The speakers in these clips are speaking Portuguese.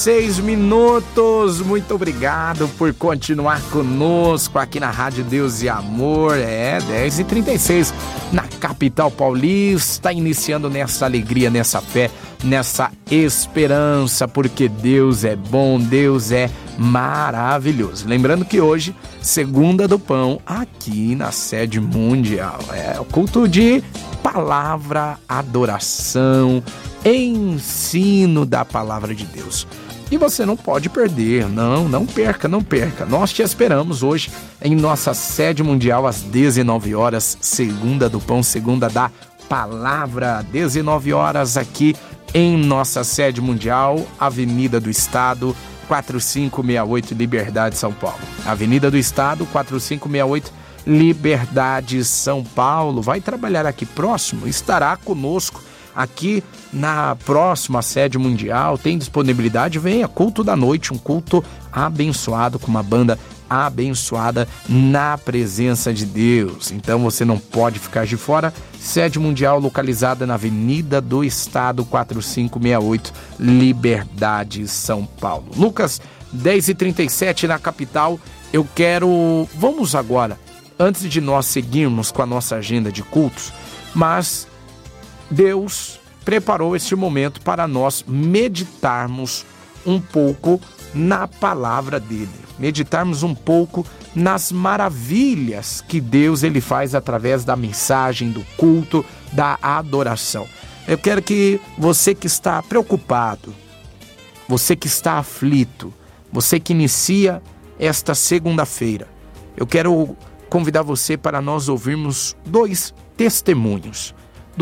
6 minutos, muito obrigado por continuar conosco aqui na Rádio Deus e Amor. 10h36 na capital paulista, iniciando nessa alegria, nessa fé, nessa esperança, porque Deus é bom, Deus é maravilhoso. Lembrando que hoje, Segunda do Pão, aqui na sede mundial, o culto de palavra, adoração, ensino da palavra de Deus. E você não pode perder, não perca. Nós te esperamos hoje em nossa sede mundial às 19 horas, Segunda do Pão, Segunda da Palavra, 19 horas aqui em nossa sede mundial, Avenida do Estado, 4568, Liberdade, São Paulo. Avenida do Estado, 4568, Liberdade, São Paulo. Vai trabalhar aqui próximo, estará conosco aqui na próxima sede mundial, tem disponibilidade, venha, culto da noite, um culto abençoado, com uma banda abençoada na presença de Deus. Então você não pode ficar de fora. Sede mundial localizada na Avenida do Estado, 4568, Liberdade, São Paulo. Lucas, 10h37 na capital. Vamos agora, antes de nós seguirmos com a nossa agenda de cultos, mas Deus preparou este momento para nós meditarmos um pouco na palavra dele, meditarmos um pouco nas maravilhas que Deus ele faz através da mensagem, do culto, da adoração. Eu quero que você que está preocupado, você que está aflito, você que inicia esta segunda-feira, eu quero convidar você para nós ouvirmos dois testemunhos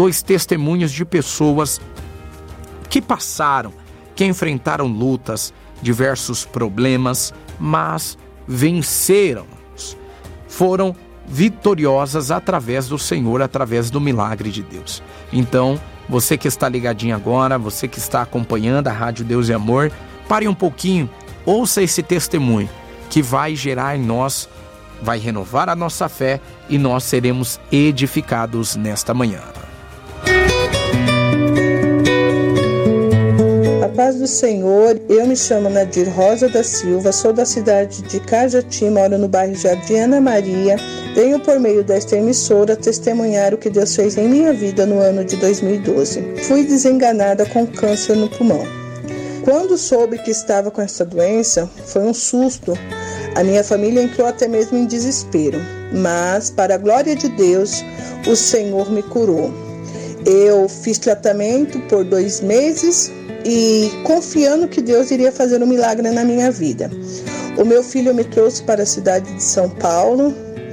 de pessoas que passaram, que enfrentaram lutas, diversos problemas, mas venceram, foram vitoriosas através do Senhor, através do milagre de Deus. Então, você que está ligadinho agora, você que está acompanhando a Rádio Deus e Amor, pare um pouquinho, ouça esse testemunho que vai gerar em nós, vai renovar a nossa fé e nós seremos edificados nesta manhã. Paz do Senhor, eu me chamo Nadir Rosa da Silva, sou da cidade de Cajati, moro no bairro Jardim Ana Maria. Venho por meio desta emissora testemunhar o que Deus fez em minha vida no ano de 2012. Fui desenganada com câncer no pulmão. Quando soube que estava com essa doença, foi um susto. A minha família entrou até mesmo em desespero, mas, para a glória de Deus, o Senhor me curou. Eu fiz tratamento por 2 meses, e confiando que Deus iria fazer um milagre na minha vida. O meu filho me trouxe para a cidade de São Paulo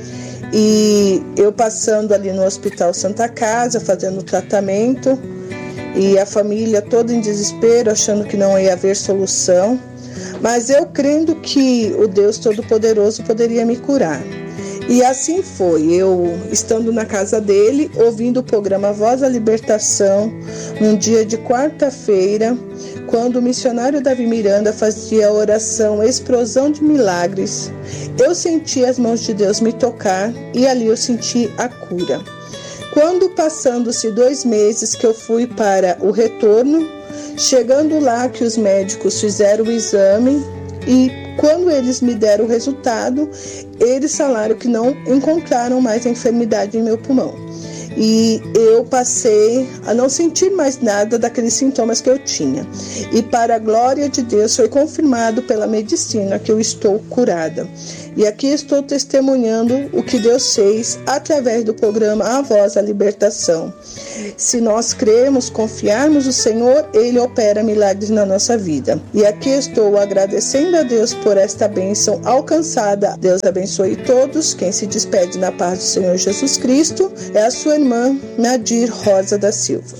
e eu passando ali no Hospital Santa Casa, fazendo o tratamento, e a família toda em desespero, achando que não ia haver solução, mas eu crendo que o Deus Todo-Poderoso poderia me curar. E assim foi, eu estando na casa dele, ouvindo o programa Voz da Libertação, num dia de quarta-feira, quando o missionário Davi Miranda fazia a oração Explosão de Milagres, eu senti as mãos de Deus me tocar e ali eu senti a cura. Quando passando-se 2 meses que eu fui para o retorno, chegando lá que os médicos fizeram o exame e quando eles me deram o resultado, eles falaram que não encontraram mais a enfermidade em meu pulmão. E eu passei a não sentir mais nada daqueles sintomas que eu tinha. E para a glória de Deus foi confirmado pela medicina que eu estou curada. E aqui estou testemunhando o que Deus fez através do programa A Voz da Libertação. Se nós cremos, confiarmos no Senhor, Ele opera milagres na nossa vida. E aqui estou agradecendo a Deus por esta bênção alcançada. Deus abençoe todos. Quem se despede na paz do Senhor Jesus Cristo é a sua irmã Nadir Rosa da Silva.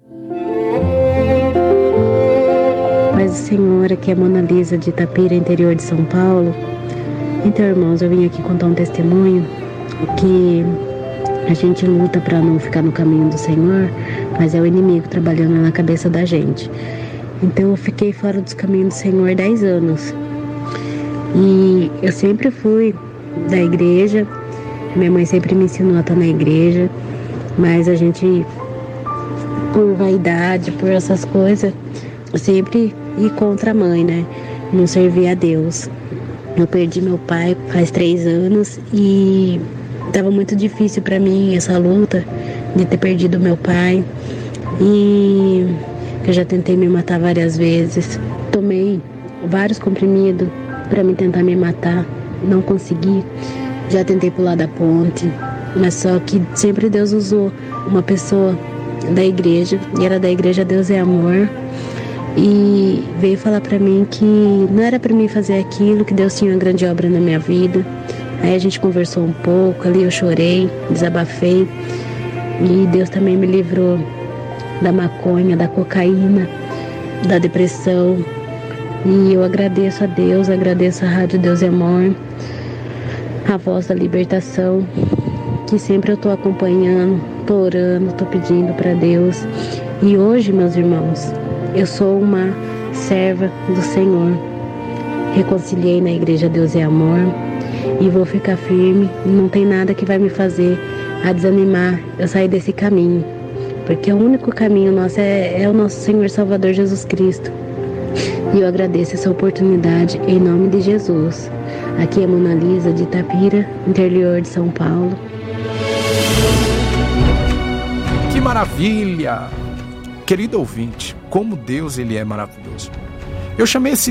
Paz do Senhor, aqui é a Mona Lisa de Itapira, interior de São Paulo. Então, irmãos, eu vim aqui contar um testemunho que a gente luta para não ficar no caminho do Senhor, mas é o inimigo trabalhando na cabeça da gente. Então, eu fiquei fora dos caminhos do Senhor 10 anos. E eu sempre fui da igreja, minha mãe sempre me ensinou a estar na igreja, mas a gente, por vaidade, por essas coisas, sempre e contra a mãe, né? Não servia a Deus. Eu perdi meu pai faz 3 anos e estava muito difícil para mim essa luta de ter perdido meu pai. E eu já tentei me matar várias vezes. Tomei vários comprimidos para me tentar me matar. Não consegui. Já tentei pular da ponte. Mas só que sempre Deus usou uma pessoa da igreja. E era da igreja Deus é Amor. E veio falar para mim que não era para mim fazer aquilo, que Deus tinha uma grande obra na minha vida. Aí a gente conversou um pouco, ali eu chorei, desabafei. E Deus também me livrou da maconha, da cocaína, da depressão. E eu agradeço a Deus, agradeço a Rádio Deus é Amor, a voz da libertação, que sempre eu estou acompanhando, estou orando, estou pedindo para Deus. E hoje, meus irmãos, eu sou uma serva do Senhor. Reconciliei na igreja Deus é Amor e vou ficar firme. Não tem nada que vai me fazer a desanimar eu sair desse caminho. Porque o único caminho nosso é o nosso Senhor Salvador Jesus Cristo. E eu agradeço essa oportunidade em nome de Jesus. Aqui é Mona Lisa de Itapira, interior de São Paulo. Que maravilha! Querido ouvinte, como Deus ele é maravilhoso. Eu chamei esses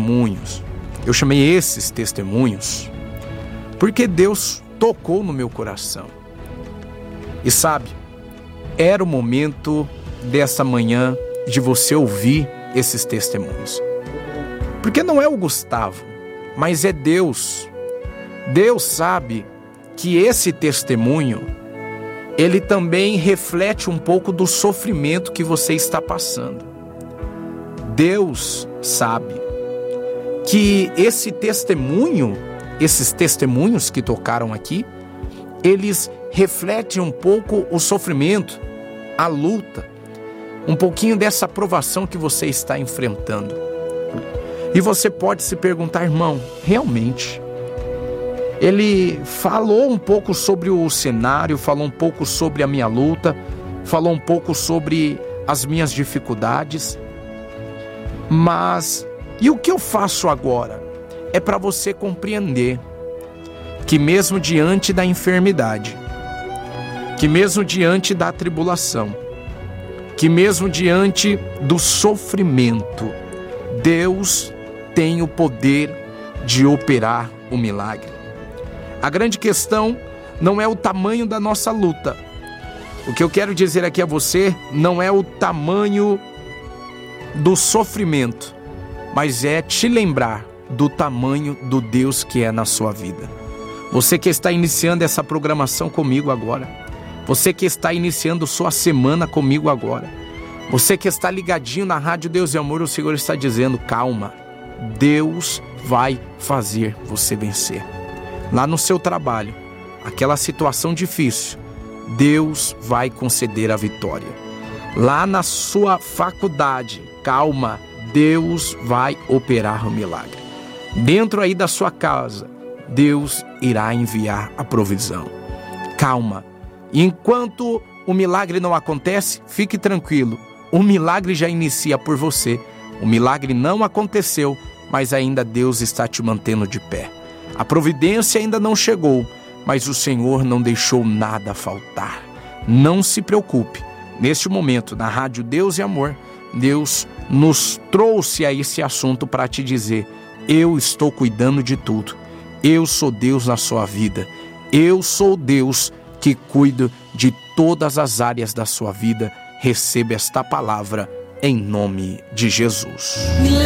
testemunhos, porque Deus tocou no meu coração. E sabe, era o momento dessa manhã de você ouvir esses testemunhos. Porque não é o Gustavo, mas é Deus. Deus sabe que esse testemunho, ele também reflete um pouco do sofrimento que você está passando. Deus sabe que esses testemunhos que tocaram aqui, eles refletem um pouco o sofrimento, a luta, um pouquinho dessa provação que você está enfrentando. E você pode se perguntar, irmão, realmente, ele falou um pouco sobre o cenário, falou um pouco sobre a minha luta, falou um pouco sobre as minhas dificuldades, mas e o que eu faço agora? É para você compreender que mesmo diante da enfermidade, que mesmo diante da tribulação, que mesmo diante do sofrimento, Deus tem o poder de operar o milagre. A grande questão não é o tamanho da nossa luta. O que eu quero dizer aqui a você não é o tamanho do sofrimento, mas é te lembrar do tamanho do Deus que é na sua vida. Você que está iniciando essa programação comigo agora, você que está iniciando sua semana comigo agora, você que está ligadinho na Rádio Deus e Amor, o Senhor está dizendo, calma, Deus vai fazer você vencer. Lá no seu trabalho, aquela situação difícil, Deus vai conceder a vitória. Lá na sua faculdade, calma, Deus vai operar o milagre. Dentro aí da sua casa, Deus irá enviar a provisão. Calma. E enquanto o milagre não acontece, fique tranquilo. O milagre já inicia por você. O milagre não aconteceu, mas ainda Deus está te mantendo de pé. A providência ainda não chegou, mas o Senhor não deixou nada faltar. Não se preocupe. Neste momento, na Rádio Deus e Amor, Deus nos trouxe a esse assunto para te dizer, eu estou cuidando de tudo. Eu sou Deus na sua vida. Eu sou Deus que cuido de todas as áreas da sua vida. Receba esta palavra em nome de Jesus.